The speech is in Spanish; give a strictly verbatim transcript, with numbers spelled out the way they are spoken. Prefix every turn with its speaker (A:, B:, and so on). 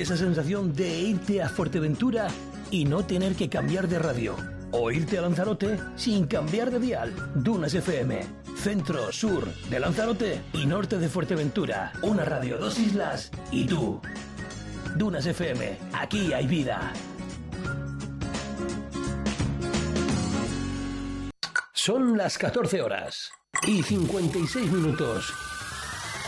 A: Esa sensación de irte a Fuerteventura y no tener que cambiar de radio. O irte a Lanzarote sin cambiar de dial. Dunas F M. Centro, sur de Lanzarote y norte de Fuerteventura. Una radio, dos islas y tú. Dunas F M. Aquí hay vida. Son las catorce horas y cincuenta y seis minutos.